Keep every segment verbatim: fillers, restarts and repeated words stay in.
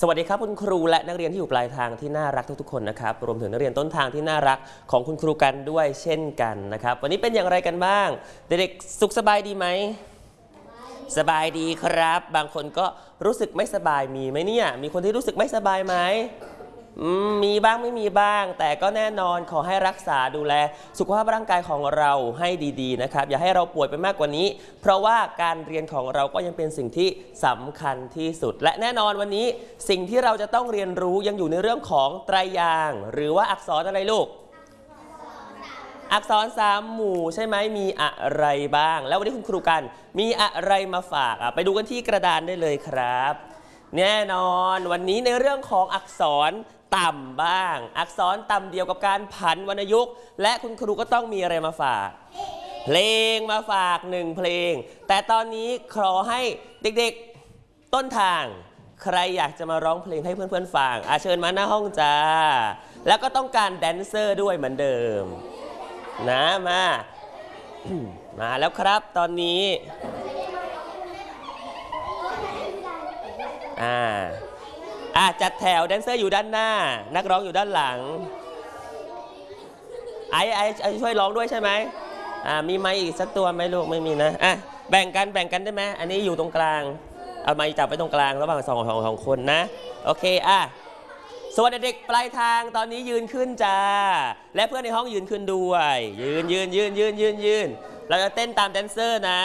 สวัสดีครับคุณครูและนักเรียนที่อยู่ปลายทางที่น่ารักทุกๆคนนะครับรวมถึงนักเรียนต้นทางที่น่ารักของคุณครูกันด้วยเช่นกันนะครับวันนี้เป็นอย่างไรกันบ้างเด็กๆสุขสบายดีไหมสบายดีครับบางคนก็รู้สึกไม่สบายมีไหมเนี่ยมีคนที่รู้สึกไม่สบายไหมมีบ้างไม่มีบ้างแต่ก็แน่นอนขอให้รักษาดูแลสุขภาพร่างกายของเราให้ดีๆนะครับอย่าให้เราป่วยไปมากกว่านี้เพราะว่าการเรียนของเราก็ยังเป็นสิ่งที่สำคัญที่สุดและแน่นอนวันนี้สิ่งที่เราจะต้องเรียนรู้ยังอยู่ในเรื่องของไตรยางค์หรือว่าอักษรอะไรลูกอักษรสามหมู่ใช่ไหมมีอะไรบ้างแล้ววันนี้คุณครูกันมีอะไรมาฝากอ่ะไปดูกันที่กระดานได้เลยครับแน่นอนวันนี้ในเรื่องของอักษรต่ำบ้างอักษรต่ำเดียวกับการผันวรรณยุกต์และคุณครูก็ต้องมีอะไรมาฝากเพลงมาฝากหนึ่งเพลงแต่ตอนนี้ขอให้เด็กๆต้นทางใครอยากจะมาร้องเพลงให้เพื่อนๆฟังอาเชิญมาหน้าห้องจ้าแล้วก็ต้องการแดนเซอร์ด้วยเหมือนเดิมนะมามาแล้วครับตอนนี้อ่าอ่าจัดแถวแดนเซอร์อยู่ด้านหน้านักร้องอยู่ด้านหลังไอ้ไอ้ไอ้ช่วยร้องด้วยใช่ไหมอ่ามีไมค์อีกสักตัวไหมลูกไม่มีนะอ่ะแบ่งกันแบ่งกันได้ไหมอันนี้อยู่ตรงกลางเอาไมค์จับไว้ตรงกลางระหว่างสองสองสองคนนะโอเคอ่ะส่วนเด็กปลายทางตอนนี้ยืนขึ้นจ้าและเพื่อนในห้องยืนขึ้นด้วยยืนยืนยืนยืนยืนยืนเราจะเต้นตามแดนเซอร์นะ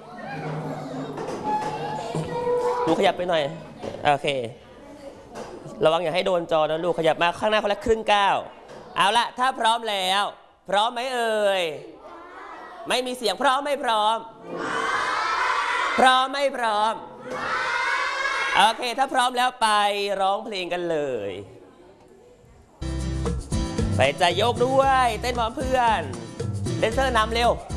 ดูขยับไปหน่อยโอเคระวังอย่าให้โดนจอนะลูกขยับมาข้างหน้าคนละครึ่งก้าวเอาละถ้าพร้อมแล้วพร้อมไหมเอ่ยไม่มีเสียงพร้อมไม่พร้อมพร้อมไม่พร้อมโอเคถ้าพร้อมแล้วไปร้องเพลงกันเลยไปจะยกด้วยเต้นพร้อมเพื่อนแดนเซอร์นำเร็ว